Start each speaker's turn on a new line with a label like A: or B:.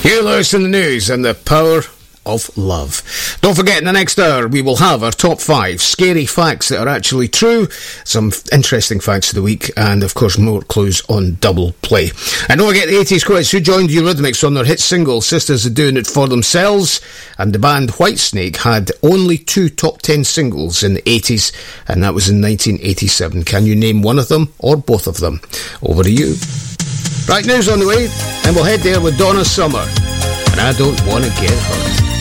A: Huey Lewis in the news and the power of love. Don't forget, in the next hour we will have our top 5 scary facts that are actually true, some interesting facts of the week, and of course more clues on double play. And don't forget the 80s quiz. Who joined Eurythmics on their hit single Sisters Are Doing It For Themselves? And the band Whitesnake had only 2 top 10 singles in the 80s, and that was in 1987. Can you name one of them or both of them? Over to you. Right, news on the way, and we'll head there with Donna Summer, and I Don't Want to Get Hurt.